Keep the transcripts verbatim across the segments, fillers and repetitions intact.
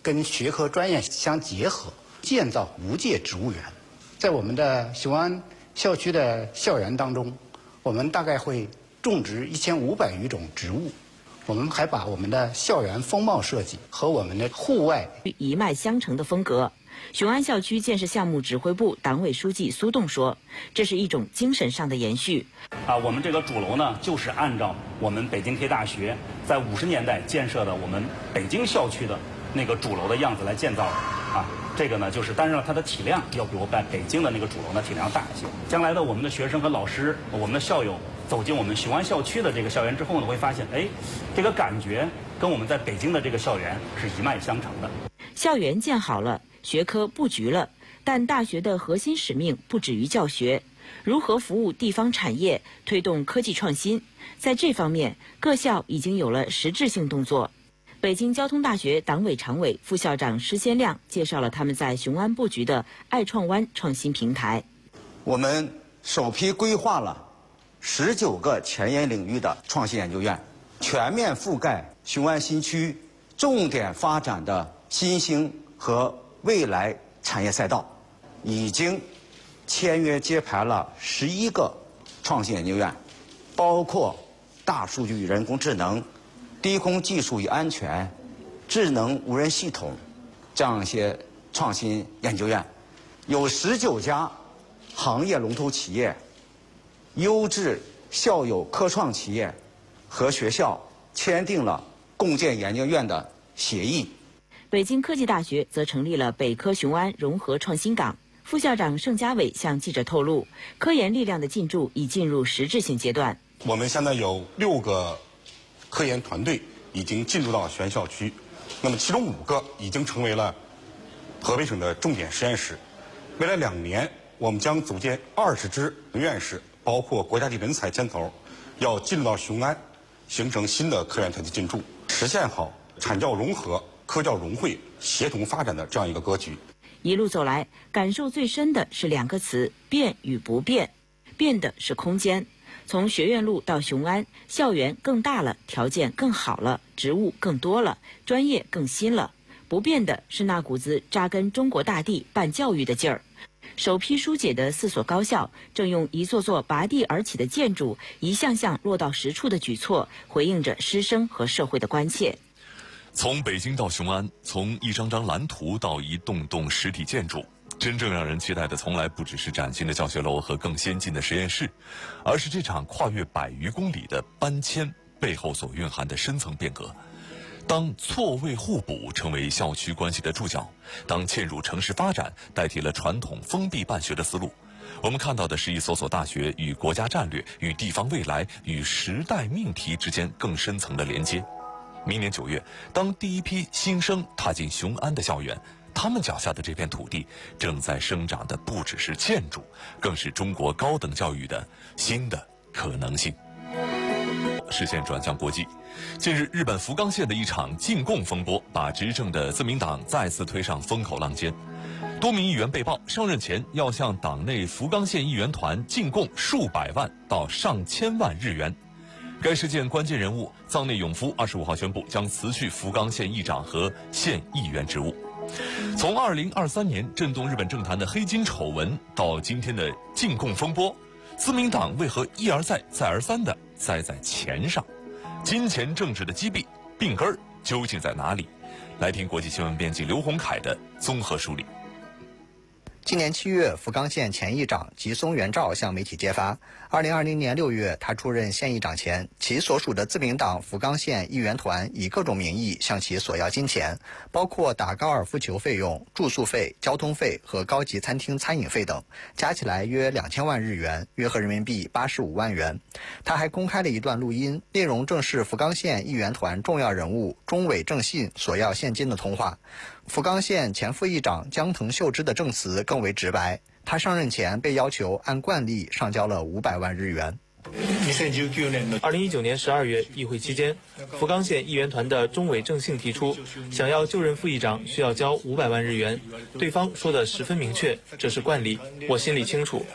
跟学科专业相结合，建造无界植物园。在我们的雄安校区的校园当中，我们大概会种植一千五百余种植物。我们还把我们的校园风貌设计和我们的户外一脉相承的风格。雄安校区建设项目指挥部党委书记苏栋说：“这是一种精神上的延续。 啊，我们这个主楼呢，就是按照我们北京科技大学在五十年代建设的我们北京校区的那个主楼的样子来建造的。啊，这个呢，就是当然了，它的体量要比我在北京的那个主楼呢体量大一些。将来的我们的学生和老师，我们的校友走进我们雄安校区的这个校园之后呢，会发现，哎，这个感觉跟我们在北京的这个校园是一脉相承的。 校园建好了。”学科布局了，但大学的核心使命不止于教学，如何服务地方产业，推动科技创新，在这方面，各校已经有了实质性动作。北京交通大学党委常委、副校长施先亮介绍了他们在雄安布局的爱创湾创新平台。 我们首批规划了十九个前沿领域的创新研究院，全面覆盖雄安新区重点发展的新兴和未来产业赛道，已经签约接盘了十一个创新研究院，包括大数据与人工智能、低空技术与安全、智能无人系统这样一些创新研究院，有十九家行业龙头企业、优质校友科创企业和学校签订了共建研究院的协议。 北京科技大学则成立了北科雄安融合创新港。副校长盛家伟向记者透露，科研力量的进驻已进入实质性阶段。 我们现在有六个科研团队已经进入到全校区，那么其中五个已经成为了河北省的重点实验室。未来两年，我们将组建二十支院士，包括国家级人才牵头，要进入到雄安，形成新的科研团队进驻，实现好产教融合、科教融汇、协同发展的这样一个格局。 一路走来，感受最深的是两个词：变与不变。变的是空间，从学院路到雄安，校园更大了，条件更好了，职务更多了，专业更新了。不变的是那股子扎根中国大地办教育的劲儿。首批疏解的四所高校，正用一座座拔地而起的建筑，一项项落到实处的举措，回应着师生和社会的关切。 从北京到雄安，从一张张蓝图到一栋栋实体建筑，真正让人期待的从来不只是崭新的教学楼和更先进的实验室，而是这场跨越百余公里的搬迁背后所蕴含的深层变革。当错位互补成为校区关系的注脚，当嵌入城市发展代替了传统封闭办学的思路，我们看到的是一所所大学与国家战略、与地方未来、与时代命题之间更深层的连接。明年九月，当第一批新生踏进雄安的校园，他们脚下的这片土地正在生长的不只是建筑，更是中国高等教育的新的可能性。视线转向国际，近日日本福冈县的一场禁供风波，把执政的自民党再次推上风口浪尖。多名议员被曝上任前要向党内福冈县议员团进贡数百万到上千万日元。该事件关键人物藏内永夫二十五号宣布将辞去福冈县议长和县议员职务。从二零二三年震动日本政坛的黑金丑闻到今天的禁供风波，自民党为何一而再再而三地栽在钱上？金钱政治的积弊病根儿究竟在哪里？来听国际新闻编辑刘洪凯的综合梳理。 今年七月，福冈县前议长吉松元照向媒体揭发，二零二零年六月，他出任县议长前，其所属的自民党福冈县议员团以各种名义向其索要金钱，包括打高尔夫球费用、住宿费、交通费和高级餐厅餐饮费等，加起来约两千万日元，约合人民币八十五万元。他还公开了一段录音，内容正是福冈县议员团重要人物中尾正信索要现金的通话。福冈县前副议长江藤秀之的证词更为直白，他上任前被要求按惯例上交了五百万日元。 二零一九年十二月议会期间，福冈县议员团的中尾正信提出，想要就任副议长需要交五百万日元，对方说的十分明确，这是惯例，我心里清楚。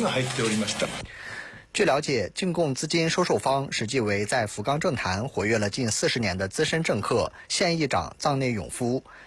据了解，进贡资金收受方实际为在福冈政坛活跃了近四十年的资深政客县议长藏内永夫。